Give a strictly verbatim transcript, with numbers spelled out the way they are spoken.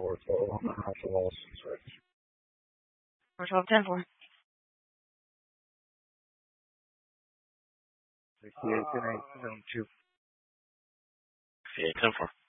four total. I'm not sure what else is right. four twelve ten four. sixty-eight ten eight seven two. sixty-eight ten four.